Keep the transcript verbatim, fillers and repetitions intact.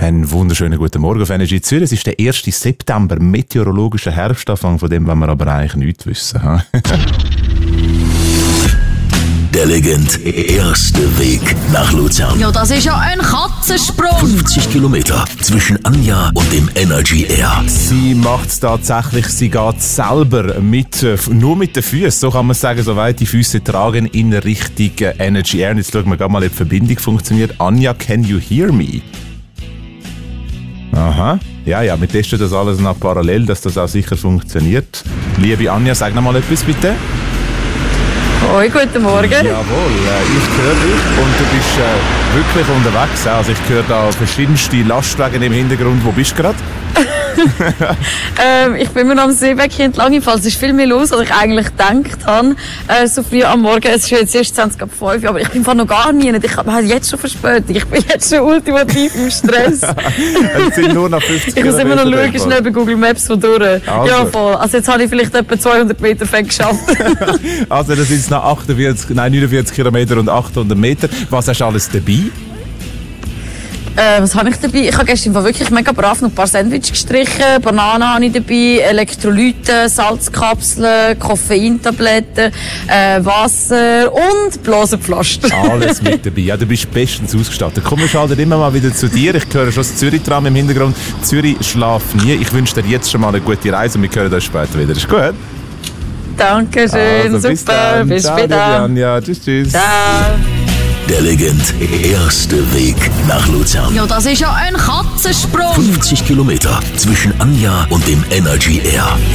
Einen wunderschönen guten Morgen auf Energy Zürich. Es ist der erste September, meteorologischer Herbstanfang, von dem wollen wir aber eigentlich nichts wissen. Ha? Der Legend erste Weg nach Luzern. Ja, das ist ja ein Katzensprung. fünfzig Kilometer zwischen Anja und dem Energy Air. Sie macht es tatsächlich, sie geht selber mit, äh, nur mit den Füßen, so kann man sagen, soweit die Füße tragen, in Richtung äh, Energy Air. Und jetzt schauen wir gerade mal, ob die Verbindung funktioniert. Anja, can you hear me? Aha, ja, ja, wir testen das alles noch parallel, dass das auch sicher funktioniert. Liebe Anja, sag noch mal etwas bitte. Hoi, guten Morgen. Jawohl, äh, ich höre dich und du bist äh, wirklich unterwegs. Also ich höre da verschiedenste Lastwagen im Hintergrund. Wo bist du gerade? ähm, ich bin mir noch am Seebeck entlang gefallen. Es ist viel mehr los, als ich eigentlich gedacht habe. Äh, so früh am Morgen, es ist jetzt erst zwanzig ab fünf, aber ich bin noch gar nie. Ich habe jetzt schon Verspätung. Ich bin jetzt schon ultimativ im Stress. Es sind nur noch fünfzig Ich muss immer noch schauen, schnell bei Google Maps von durch. Also. Ja, voll. Also jetzt habe ich vielleicht etwa zweihundert Meter weg geschafft. Also das sind jetzt noch achtundvierzig, nein, neunundvierzig Kilometer und achthundert Meter. Was hast du alles dabei? Äh, was habe ich dabei? Ich habe gestern wirklich mega brav noch ein paar Sandwiches gestrichen, Bananen habe ich dabei, Elektrolyte, Salzkapseln, Koffeintabletten, äh, Wasser und Blasenpflaster. Alles mit dabei. Ja, du bist bestens ausgestattet. Komm, wir schalten immer mal wieder zu dir. Ich höre schon das Zürich-Tram im Hintergrund. Zürich schlaf nie. Ich wünsche dir jetzt schon mal eine gute Reise und wir hören uns später wieder. Ist gut? Dankeschön, also, bis super, dann. bis Ciao, später. Anja. Tschüss, tschüss. Ciao. Der Legend erste Weg nach Luzern. Ja, das ist ja ein Katzensprung. fünfzig Kilometer zwischen Anja und dem Energy Air.